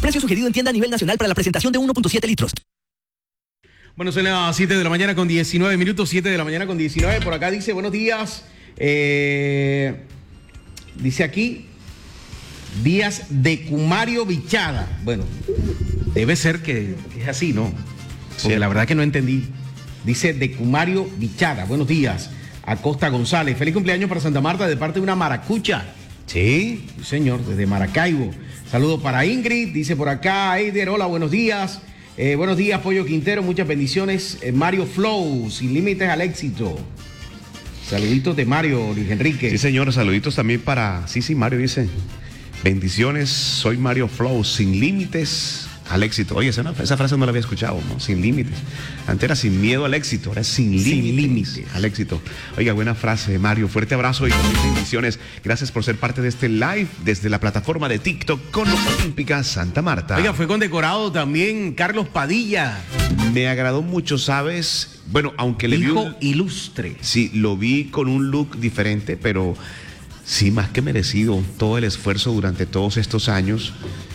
Precio sugerido en tienda a nivel nacional para la presentación de 1.7 litros. Bueno, son las 7 de la mañana con 19 minutos, 7 de la mañana con 19. Por acá dice, buenos días. Dice aquí, Díaz de Cumario Bichada. Bueno, debe ser que es así, ¿no? Porque la verdad que no entendí. Dice de Cumario Bichada. Buenos días. Acosta González. Feliz cumpleaños para Santa Marta de parte de una maracucha. Sí, señor, desde Maracaibo. Saludos para Ingrid. Dice por acá, Eider, hola, buenos días. Buenos días, Pollo Quintero. Muchas bendiciones. Mario Flow, sin límites al éxito. Saluditos de Mario, Luis Enrique. Sí, señor, saluditos también para... Sí, Mario dice... Bendiciones, soy Mario Flow, sin límites al éxito. Oye, esa frase no la había escuchado, ¿no? Sin límites. Antes era sin miedo al éxito, ahora es sin límites al éxito. Oiga, buena frase, Mario. Fuerte abrazo y bendiciones. Gracias por ser parte de este live desde la plataforma de TikTok con Olímpica Santa Marta. Oiga, fue condecorado también Carlos Padilla. Me agradó mucho, ¿sabes? Bueno, aunque le vi Hijo ilustre. Sí, lo vi con un look diferente, pero... Sí, más que merecido todo el esfuerzo durante todos estos años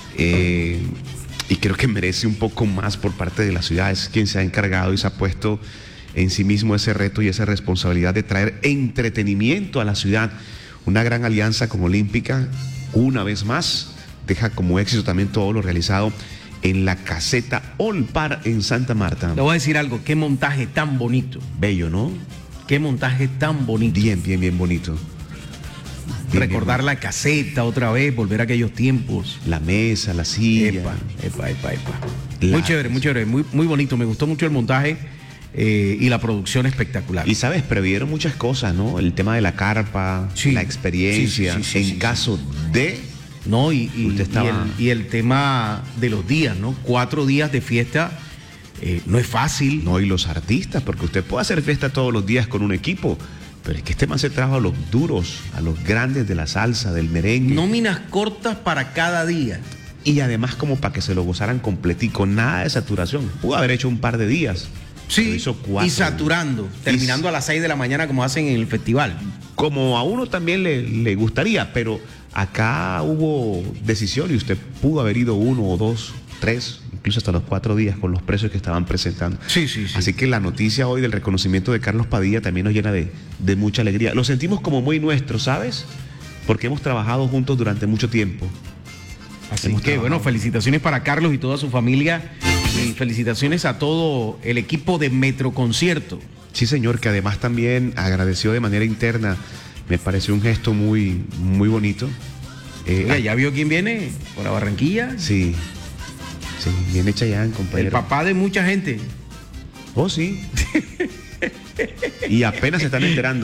y creo que merece un poco más por parte de la ciudad. Es quien se ha encargado y se ha puesto en sí mismo ese reto y esa responsabilidad de traer entretenimiento a la ciudad. Una gran alianza con Olímpica, una vez más, deja como éxito también todo lo realizado en la caseta All Par en Santa Marta. Le voy a decir algo, qué montaje tan bonito. Bello, ¿no? Qué montaje tan bonito. Bien bonito. Recordar la caseta otra vez, volver a aquellos tiempos. La mesa, la silla. Epa. Muy chévere, muy bonito. Me gustó mucho el montaje y la producción espectacular. Y sabes, previeron muchas cosas, ¿no? El tema de la carpa, la experiencia, en caso de... No, y el tema de los días, ¿no? 4 días de fiesta no es fácil. No, y los artistas, porque usted puede hacer fiesta todos los días con un equipo. Pero es que este man se trajo a los duros, a los grandes de la salsa, del merengue. Nóminas cortas para cada día. Y además como para que se lo gozaran completico, nada de saturación. Pudo haber hecho un par de días. Sí, hizo 4. Y saturando, terminando a las 6 de la mañana como hacen en el festival. Como a uno también le gustaría, pero acá hubo decisión y usted pudo haber ido 1 o 2, 3, incluso hasta los 4 días con los precios que estaban presentando. Sí. Así que la noticia hoy del reconocimiento de Carlos Padilla también nos llena de mucha alegría. Lo sentimos como muy nuestro, ¿sabes? Porque hemos trabajado juntos durante mucho tiempo. Así que, bueno, felicitaciones para Carlos y toda su familia y felicitaciones a todo el equipo de Metro Concierto. Sí, señor, que además también agradeció de manera interna. Me pareció un gesto muy bonito. Oiga, ¿ya vio quién viene? ¿Por la Barranquilla? Sí, viene Chayanne, compañero. El papá de mucha gente. Oh, sí. Y apenas se están enterando.